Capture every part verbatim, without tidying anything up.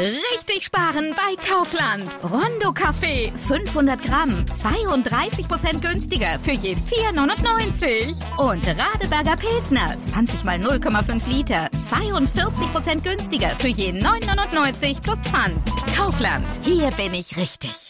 Richtig sparen bei Kaufland. Rondo Kaffee, fünfhundert Gramm, zweiunddreißig Prozent günstiger für je vier neunundneunzig. Und Radeberger Pilsner, zwanzig mal null Komma fünf Liter, zweiundvierzig Prozent günstiger für je neun neunundneunzig plus Pfand. Kaufland, hier bin ich richtig.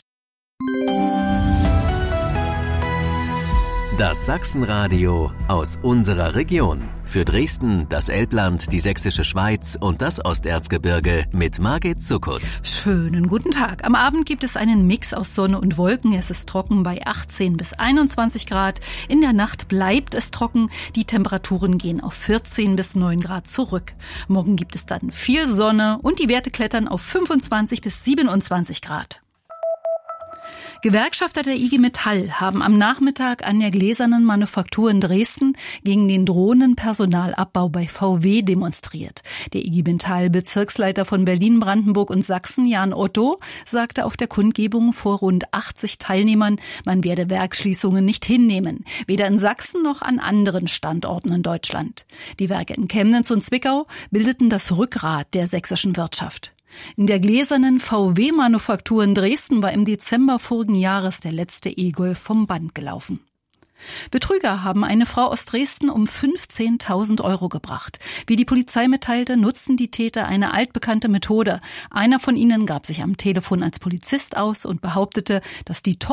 Das Sachsenradio aus unserer Region. Für Dresden, das Elbland, die Sächsische Schweiz und das Osterzgebirge mit Margit Zuckert. Schönen guten Tag. Am Abend gibt es einen Mix aus Sonne und Wolken. Es ist trocken bei achtzehn bis einundzwanzig Grad. In der Nacht bleibt es trocken. Die Temperaturen gehen auf vierzehn bis neun Grad zurück. Morgen gibt es dann viel Sonne und die Werte klettern auf fünfundzwanzig bis siebenundzwanzig Grad. Gewerkschafter der I G Metall haben am Nachmittag an der Gläsernen Manufaktur in Dresden gegen den drohenden Personalabbau bei V W demonstriert. Der I G Metall Bezirksleiter von Berlin, Brandenburg und Sachsen, Jan Otto, sagte auf der Kundgebung vor rund achtzig Teilnehmern, man werde Werksschließungen nicht hinnehmen, weder in Sachsen noch an anderen Standorten in Deutschland. Die Werke in Chemnitz und Zwickau bildeten das Rückgrat der sächsischen Wirtschaft. In der gläsernen V W-Manufaktur in Dresden war im Dezember vorigen Jahres der letzte E-Golf vom Band gelaufen. Betrüger haben eine Frau aus Dresden um fünfzehntausend Euro gebracht. Wie die Polizei mitteilte, nutzten die Täter eine altbekannte Methode. Einer von ihnen gab sich am Telefon als Polizist aus und behauptete, dass die